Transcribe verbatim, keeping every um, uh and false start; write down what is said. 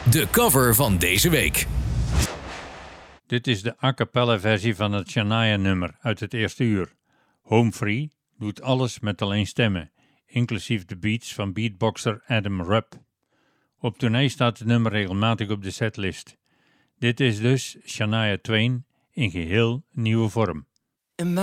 De cover van deze week. Dit is de a cappella versie van het Shania-nummer uit het eerste uur. Home Free doet alles met alleen stemmen, inclusief de beats van beatboxer Adam Rupp. Op tournee staat het nummer regelmatig op de setlist. Dit is dus Shania Twain in geheel nieuwe vorm.